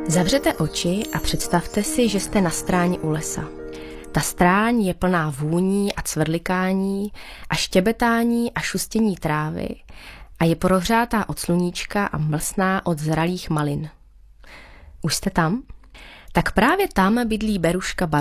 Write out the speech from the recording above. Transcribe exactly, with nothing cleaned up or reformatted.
Zavřete oči a představte si, že jste na stráni u lesa. Ta stráň je plná vůní a cvrlikání a štěbetání a šustění trávy a je prohřátá od sluníčka a mlsná od zralých malin. Už jste tam? Tak právě tam bydlí beruška